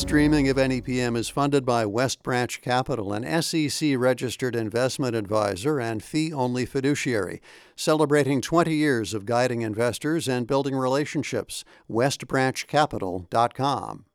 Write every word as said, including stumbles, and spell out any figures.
Streaming of N E P M is funded by West Branch Capital, an S E C-registered investment advisor and fee-only fiduciary, celebrating twenty years of guiding investors and building relationships. west branch capital dot com.